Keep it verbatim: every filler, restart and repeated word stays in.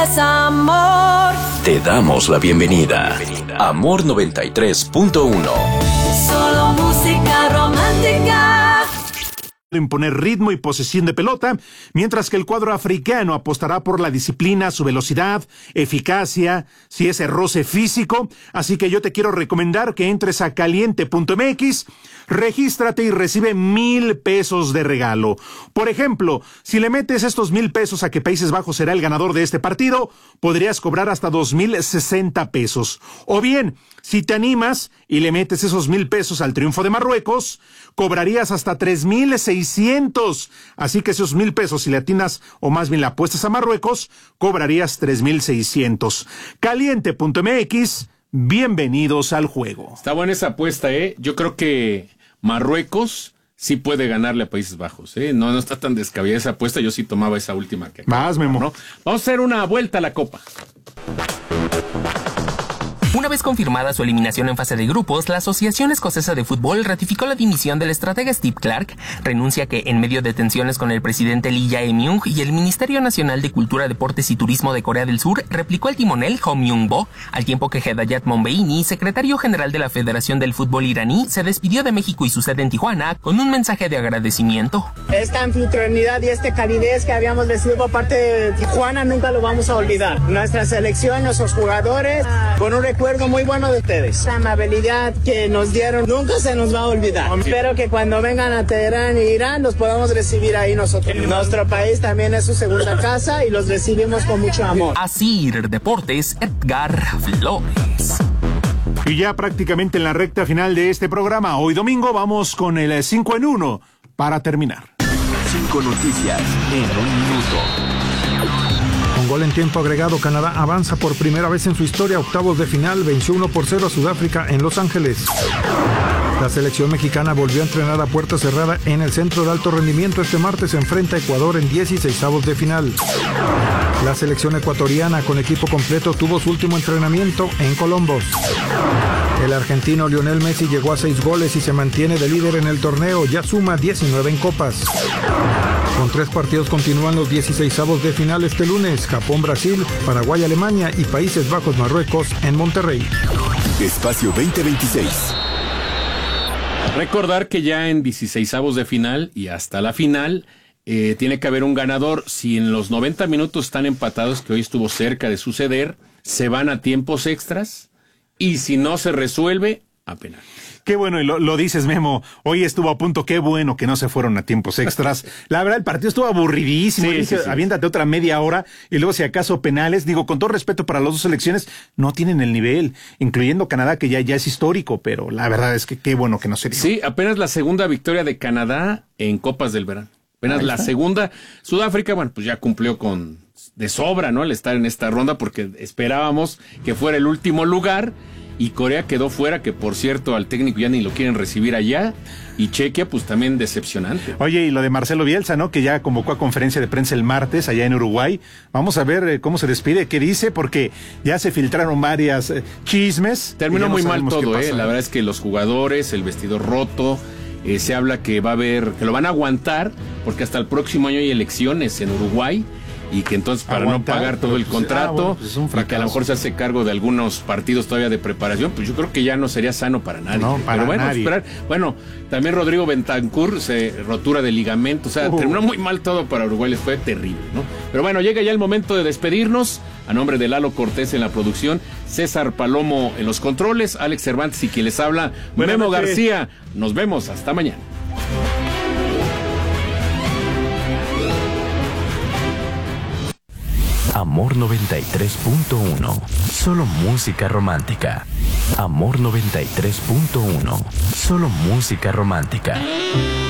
Amor. Te damos la bienvenida. Amor noventa y tres punto uno. Solo música romántica. Imponer ritmo y posesión de pelota, mientras que el cuadro africano apostará por la disciplina, su velocidad, eficacia, si ese roce físico. Así que yo te quiero recomendar que entres a caliente punto m x, regístrate y recibe mil pesos de regalo. Por ejemplo, si le metes estos mil pesos a que Países Bajos será el ganador de este partido, podrías cobrar hasta dos mil sesenta pesos. O bien, si te animas y le metes esos mil pesos al triunfo de Marruecos, cobrarías hasta tres mil seiscientos. Así que esos mil pesos, si le atinas o más bien le apuestas a Marruecos, cobrarías tres mil seiscientos. caliente punto m x, bienvenidos al juego. Está buena esa apuesta, ¿eh? Yo creo que Marruecos sí puede ganarle a Países Bajos, ¿eh? No, no está tan descabellada esa apuesta. Yo sí tomaba esa última que Más, Memo. ¿no? Vamos a hacer una vuelta a la Copa. Una vez confirmada su eliminación en fase de grupos, la Asociación Escocesa de Fútbol ratificó la dimisión del estratega Steve Clarke, renuncia que, en medio de tensiones con el presidente Lee Jae-myung y el Ministerio Nacional de Cultura, Deportes y Turismo de Corea del Sur, replicó el timonel Ho Myung-bo, al tiempo que Hedayat Monbeini, secretario general de la Federación del Fútbol iraní, se despidió de México y su sede en Tijuana con un mensaje de agradecimiento. Esta anfitrionidad y este calidez que habíamos recibido por parte de Tijuana nunca lo vamos a olvidar. Nuestra selección, nuestros jugadores, con un recuerdo muy bueno de ustedes. La amabilidad que nos dieron nunca se nos va a olvidar. Espero que cuando vengan a Teherán e Irán los podamos recibir ahí nosotros. Nuestro país también es su segunda casa y los recibimos con mucho amor. Asir Deportes, Edgar Flores. Y ya prácticamente en la recta final de este programa, hoy domingo, vamos con el cinco en uno para terminar. Cinco noticias en un minuto. Con gol en tiempo agregado, Canadá avanza por primera vez en su historia a octavos de final, venció uno por cero a Sudáfrica en Los Ángeles. La selección mexicana volvió a entrenar a puerta cerrada en el centro de alto rendimiento. Este martes se enfrenta a Ecuador en dieciseisavos de final. La selección ecuatoriana con equipo completo tuvo su último entrenamiento en Columbus. El argentino Lionel Messi llegó a seis goles y se mantiene de líder en el torneo, ya suma diecinueve en copas. Con tres partidos continúan los dieciseisavos de final este lunes: Japón-Brasil, Paraguay-Alemania y Países Bajos-Marruecos en Monterrey. Espacio veinte veintiséis. Recordar que ya en dieciseisavos de final y hasta la final eh, tiene que haber un ganador. Si en los noventa minutos están empatados, que hoy estuvo cerca de suceder, se van a tiempos extras, y si no se resuelve, a penal. Qué bueno, y lo, lo dices, Memo. Hoy estuvo a punto, qué bueno que no se fueron a tiempos extras. La verdad, el partido estuvo aburridísimo. Sí, Dije, sí, sí. Aviéntate otra media hora y luego, si acaso, penales. Digo, con todo respeto para las dos selecciones, no tienen el nivel, incluyendo Canadá, que ya, ya es histórico, pero la verdad es que qué bueno que no se dio. Sí, apenas la segunda victoria de Canadá en Copas del Verano. Apenas la segunda. Sudáfrica, bueno, pues ya cumplió con de sobra, ¿no? El estar en esta ronda, porque esperábamos que fuera el último lugar. Y Corea quedó fuera, que por cierto al técnico ya ni lo quieren recibir allá. Y Chequia, pues también decepcionante. Oye, y lo de Marcelo Bielsa, ¿no? Que ya convocó a conferencia de prensa el martes allá en Uruguay. Vamos a ver eh, cómo se despide, qué dice, porque ya se filtraron varias eh, chismes. Terminó no muy mal sabemos todo, qué eh. pasó. La verdad es que los jugadores, el vestidor roto, eh, se habla que va a haber, que lo van a aguantar, porque hasta el próximo año hay elecciones en Uruguay. Y que entonces para Aguantar, no pagar todo el pues, contrato, ah, bueno, pues es un y que a fracaso. lo mejor se hace cargo de algunos partidos todavía de preparación, pues yo creo que ya no sería sano para nadie. No, para Pero bueno, nadie. esperar. Bueno, también Rodrigo Bentancur, se rotura de ligamento, o sea, Uh. terminó muy mal todo para Uruguay, les fue terrible, ¿no? Pero bueno, llega ya el momento de despedirnos. A nombre de Lalo Cortés en la producción, César Palomo en los controles, Alex Cervantes y quien les habla, Buenas Memo noches. García. Nos vemos, hasta mañana. Amor noventa y tres punto uno. Solo música romántica. Amor noventa y tres punto uno. Solo música romántica.